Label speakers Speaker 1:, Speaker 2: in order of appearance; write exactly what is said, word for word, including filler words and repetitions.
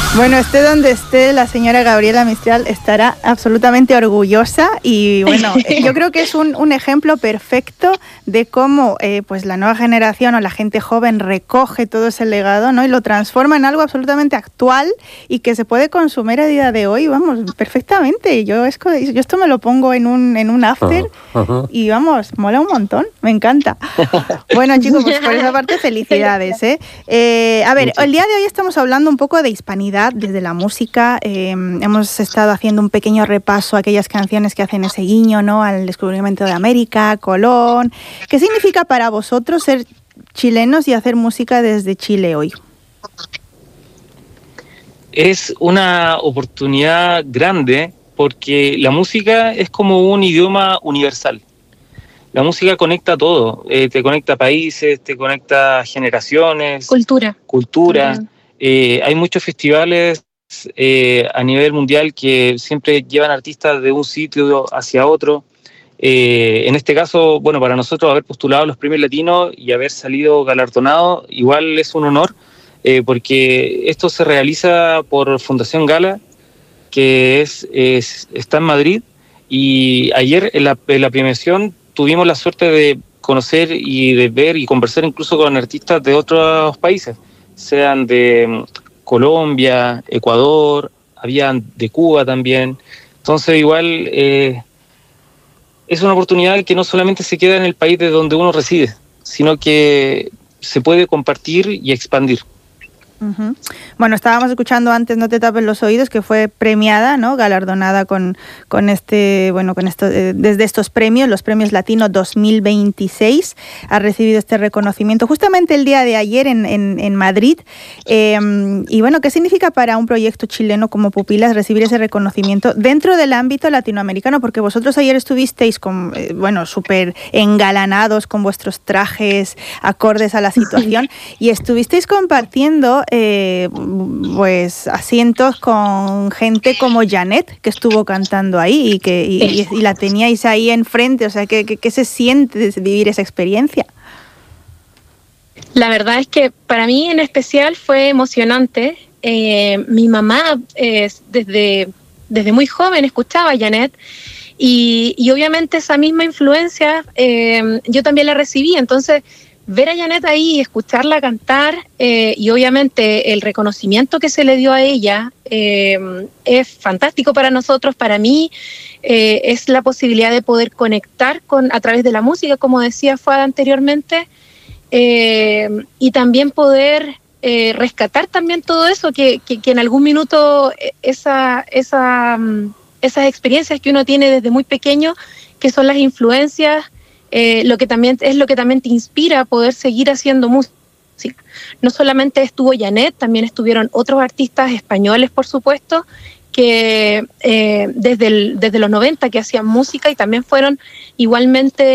Speaker 1: Bueno, esté donde esté, la señora Gabriela Mistral estará absolutamente orgullosa y bueno, yo creo que es un, un ejemplo perfecto de cómo eh, pues la nueva generación o la gente joven recoge todo ese legado, ¿no? Y lo transforma en algo absolutamente actual y que se puede consumir a día de hoy, vamos, perfectamente. Yo, es, yo esto me lo pongo en un, en un after uh-huh, uh-huh. y vamos, mola un montón, me encanta. Bueno, chicos, pues por esa parte felicidades, ¿eh? eh a ver, Muchas. El día de hoy estamos hablando un poco de hispanidad desde la música. Eh, hemos estado haciendo un pequeño repaso a aquellas canciones que hacen ese guiño, ¿no?, al descubrimiento de América, Colón. ¿Qué significa para vosotros ser chilenos y hacer música desde Chile hoy?
Speaker 2: Es una oportunidad grande porque la música es como un idioma universal. La música conecta todo, eh, te conecta países, te conecta generaciones.
Speaker 3: Cultura.
Speaker 2: Cultura. Uh-huh. Eh, hay muchos festivales eh, a nivel mundial que siempre llevan artistas de un sitio hacia otro. Eh, en este caso, bueno, para nosotros haber postulado los premios latinos y haber salido galardonado, igual es un honor, eh, porque esto se realiza por Fundación Gala, que es, es está en Madrid, y ayer en la, en la premiación tuvimos la suerte de conocer y de ver y conversar incluso con artistas de otros países, sean de Colombia, Ecuador, habían de Cuba también. Entonces igual eh, es una oportunidad que no solamente se queda en el país de donde uno reside, sino que se puede compartir y expandir.
Speaker 1: Uh-huh. Bueno, estábamos escuchando antes No te tapes los oídos, que fue premiada, ¿no?, galardonada con, con este, bueno, con esto, eh, desde estos premios, los Premios Latinos dos mil veintiséis, ha recibido este reconocimiento justamente el día de ayer en, en, en Madrid. Eh, y bueno, ¿qué significa para un proyecto chileno como Pupilas recibir ese reconocimiento dentro del ámbito latinoamericano? Porque vosotros ayer estuvisteis con, eh, bueno, súper engalanados con vuestros trajes acordes a la situación y estuvisteis compartiendo Eh, pues asientos con gente como Janet, que estuvo cantando ahí y que y, y, y la teníais ahí enfrente. O sea, ¿qué, qué, qué se siente vivir esa experiencia?
Speaker 3: La verdad es que para mí en especial fue emocionante. Eh, mi mamá eh, desde, desde muy joven escuchaba a Janet y, y obviamente esa misma influencia eh, yo también la recibí. Entonces ver a Janet ahí y escucharla cantar eh, y obviamente el reconocimiento que se le dio a ella eh, es fantástico para nosotros. Para mí eh, es la posibilidad de poder conectar con, a través de la música, como decía Fuad anteriormente, eh, y también poder eh, rescatar también todo eso, que, que, que en algún minuto esa, esa, esas experiencias que uno tiene desde muy pequeño, que son las influencias, Eh, lo que también es lo que también te inspira a poder seguir haciendo música. No solamente estuvo Janet, también estuvieron otros artistas españoles, por supuesto, que eh, desde, el, desde los noventa que hacían música y también fueron igualmente